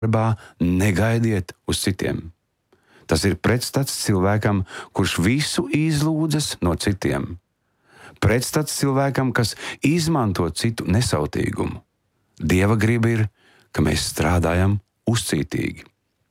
darbā negaidiet uz citiem. Tas ir pretstats cilvēkam, kurš visu izlūdzas no citiem. Pretstats cilvēkam, kas izmanto citu nesautīgumu. Dieva griba ir, ka mēs strādājam uzcītīgi.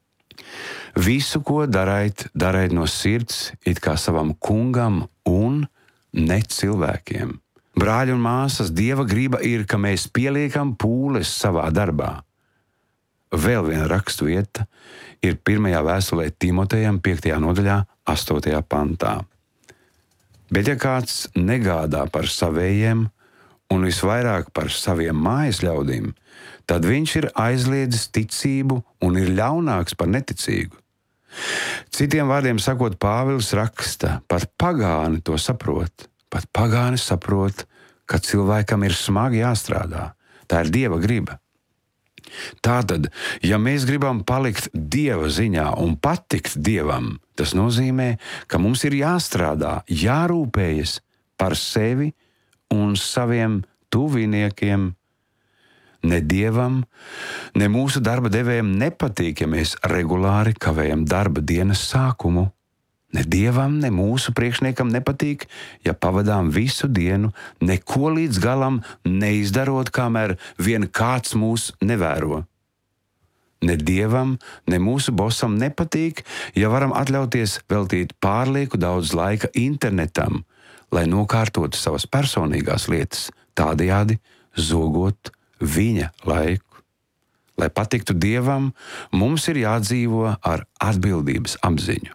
Visu, ko dariet no sirds, it kā savam kungam un ne cilvēkiem. Brāļi un māsas, Dieva griba ir, ka mēs pieliekam pūles savā darbā. Vēl viena raksturvieta ir 1. vēstulē Timotejam 5. nodaļā 8. pantā. Bet ja kāds negādā par savējiem un visvairāk par saviem mājas ļaudīm, tad viņš ir aizliedzis ticību un ir ļaunāks par neticīgu. Citiem vārdiem sakot, Pāvils raksta, pat pagāni to saprot. Pat pagāni saprot, ka cilvēkam ir smagi jāstrādā. Tā ir Dieva griba. Tātad, ja mēs gribam palikt Dieva ziņā un patikt Dievam, tas nozīmē, ka mums ir jāstrādā, jārūpējas par sevi un saviem tuviniekiem. Ne Dievam, ne mūsu darba devējiem nepatīk, ja mēs regulāri kavējam darba dienas sākumu. Ne Dievam, ne mūsu priekšniekam nepatīk, ja pavadām visu dienu, neko līdz galam neizdarot, kamēr vien kāds mūs nevēro. Ne Dievam, ne mūsu bosam nepatīk, ja varam atļauties veltīt pārlieku daudz laika internetam, lai nokārtotu savas personīgās lietas, tādējādi zogot viņa laiku. Lai patiktu Dievam, mums ir jādzīvo ar atbildības apziņu.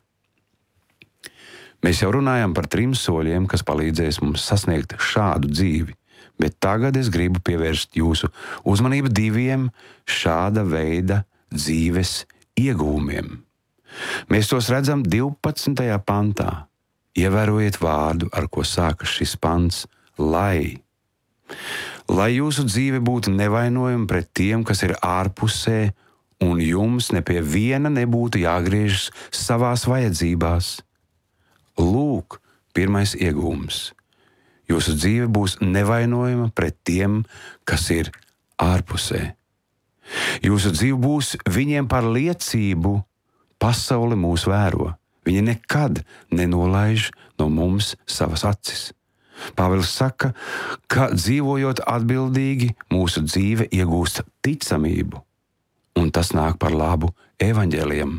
Mēs jau runājam par 3 soļiem, kas palīdzēs mums sasniegt šādu dzīvi, bet tagad es gribu pievērst jūsu uzmanību 2 šāda veida dzīves iegūmiem. Mēs tos redzam 12. pantā. Ievērojiet vārdu, ar ko sākas šis pants – lai. Lai jūsu dzīve būtu nevainojama pret tiem, kas ir ārpusē, un jums ne pie viena nebūtu jāgriežas savās vajadzībās. Lūk, 1. iegūms. Jūsu dzīve būs nevainojama pret tiem, kas ir ārpusē. Jūsu dzīve būs viņiem par liecību. Pasaule mūs vēro. Viņi nekad nenolaiž no mums savas acis. Pāvils saka, ka dzīvojot atbildīgi, mūsu dzīve iegūst ticamību, un tas nāk par labu evaņģēlijam.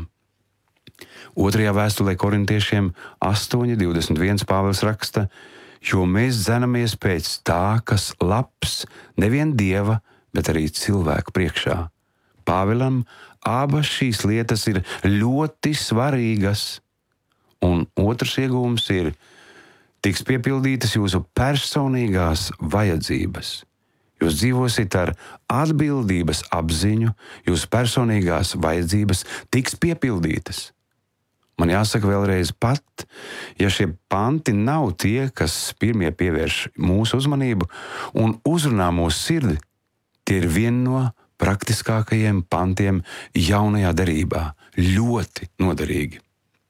2. vēstulē korintiešiem 8.21 Pāvils raksta, jo mēs dzenamies pēc tā, kas labs nevien Dieva, bet arī cilvēku priekšā. Pāvilam abas šīs lietas ir ļoti svarīgas, un otrs iegūms ir, tiks piepildītas jūsu personīgās vajadzības. Jūs dzīvosiet ar atbildības apziņu, jūsu personīgās vajadzības tiks piepildītas. Man jāsaka vēlreiz, pat ja šie panti nav tie, kas pirmie pievērš mūsu uzmanību un uzrunā mūsu sirdi, tie ir viena no praktiskākajiem pantiem jaunajā derībā. Ļoti noderīgi.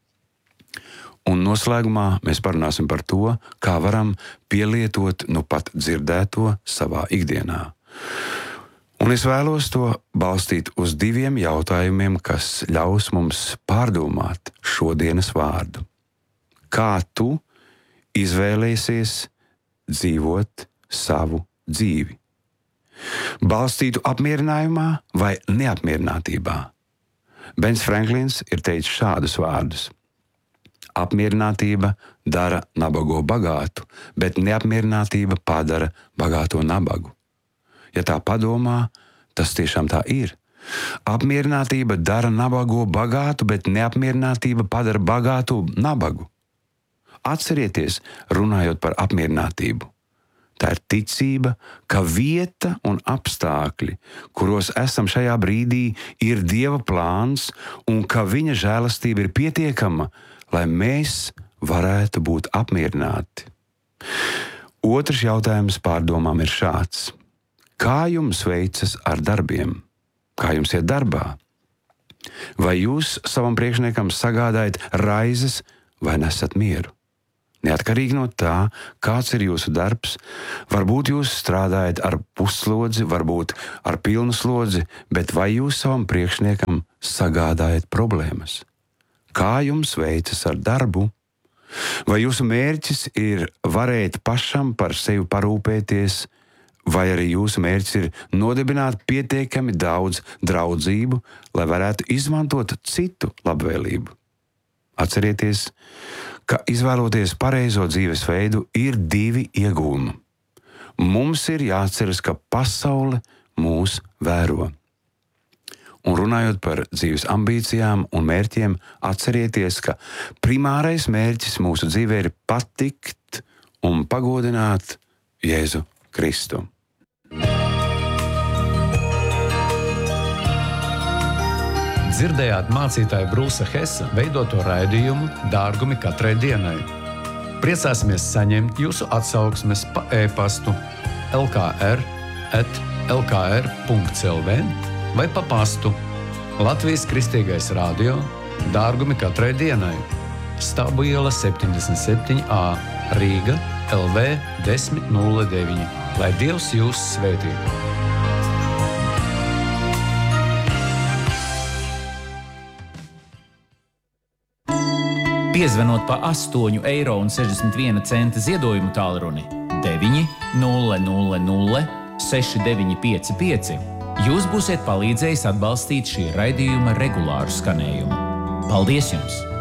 Un noslēgumā mēs parunāsim par to, kā varam pielietot nu pat dzirdēto savā ikdienā. Un es vēlos to balstīt uz 2 jautājumiem, kas ļaus mums pārdomāt šodienas vārdu. Kā tu izvēlēsies dzīvot savu dzīvi? Balstītu apmierinājumā vai neapmierinātībā? Bens Franklins ir teicis šādus vārdus. Apmierinātība dara nabago bagātu, bet neapmierinātība padara bagāto nabagu. Ja tā padomā, tas tiešām tā ir. Apmierinātība dara nabago bagātu, bet neapmierinātība padara bagātu nabagu. Atcerieties, runājot par apmierinātību. Tā ir ticība, ka vieta un apstākļi, kuros esam šajā brīdī, ir Dieva plāns un ka viņa žēlastība ir pietiekama, lai mēs varētu būt apmierināti. Otrs jautājums pārdomām ir šāds. Kā jums veicas ar darbiem? Kā jums iet darbā? Vai jūs savam priekšniekam sagādājat raizes vai nesat mieru? Neatkarīgi no tā, kāds ir jūsu darbs, varbūt jūs strādājat ar pusslodzi, varbūt ar pilnu slodzi, bet vai jūs savam priekšniekam sagādājat problēmas? Kā jums veicas ar darbu? Vai jūsu mērķis ir varēt pašam par sevi parūpēties, vai arī jūsu mērķis ir nodibināt pietiekami daudz draudzību, lai varētu izmantot citu labvēlību? Atcerieties, ka izvēloties pareizo dzīvesveidu ir 2 iegūmi. Mums ir jāatceras, ka pasaule mūs vēro. Un runājot par dzīves ambīcijām un mērķiem, atcerieties, ka primārais mērķis mūsu dzīvē ir patikt un pagodināt Jēzu Kristu. Dzirdējāt mācītāja Brūsa Hesa veidoto raidījumu Dārgumi katrai dienai. Priecāsimies saņemt jūsu atsauksmes pa e-pastu lkr@lkr.lv vai pa pastu Latvijas Kristīgais radio Dārgumi katrai dienai. Stabu iela 77A, Rīga, LV 1009. Lai Dievs jūs svētī! Piezvanot pa 8,61 eiro ziedojumu tālruni 900 6955, jūs būsiet palīdzējis atbalstīt šī raidījuma regulāru skanējumu. Paldies jums!